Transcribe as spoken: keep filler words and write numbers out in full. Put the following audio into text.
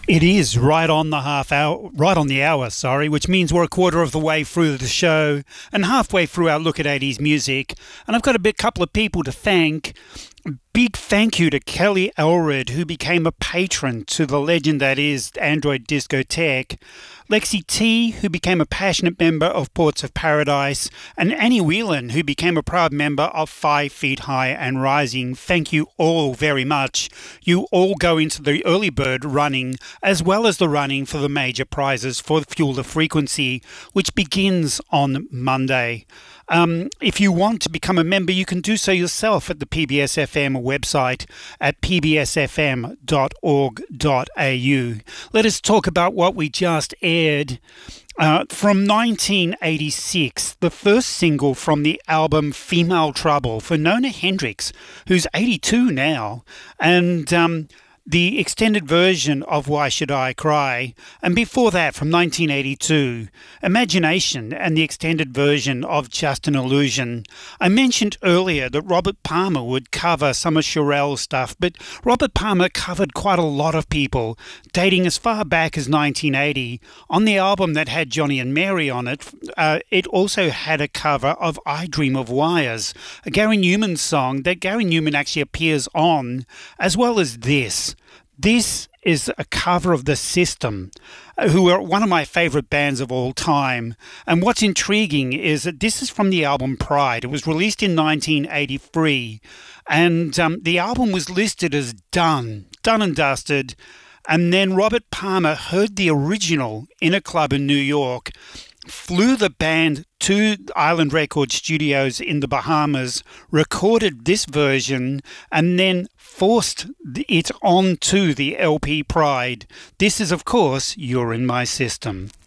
It is right on the half hour, right on the hour, sorry, which means we're a quarter of the way through the show and halfway through our look at eighties music. And I've got a bit, couple of people to thank. Big thank you to Kelly Elred, who became a patron to the legend that is Android Discotheque, Lexi T, who became a passionate member of Ports of Paradise, and Annie Whelan, who became a proud member of Five Feet High and Rising. Thank you all very much. You all go into the early bird running, as well as the running for the major prizes for Fuel the Frequency, which begins on Monday. Um, if you want to become a member, you can do so yourself at the P B S F M website at p b s f m dot org dot a u. Let us talk about what we just aired. Uh, from nineteen eighty-six, the first single from the album Female Trouble for Nona Hendryx, who's eighty-two now, and um, the extended version of Why Should I Cry, and before that, from nineteen eighty-two, Imagination and the extended version of Just an Illusion. I mentioned earlier that Robert Palmer would cover some of Shirelle's stuff, but Robert Palmer covered quite a lot of people, dating as far back as nineteen eighty. On the album that had Johnny and Mary on it, uh, it also had a cover of I Dream of Wires, a Gary Newman song that Gary Newman actually appears on, as well as this. This is a cover of The System, who are one of my favourite bands of all time. And what's intriguing is that this is from the album Pride. It was released in nineteen eighty-three, and um, the album was listed as done, done and dusted. And then Robert Palmer heard the original in a club in New York, flew the band to Island Record Studios in the Bahamas, recorded this version, and then forced it onto the L P Pride. This is, of course, You're in My System.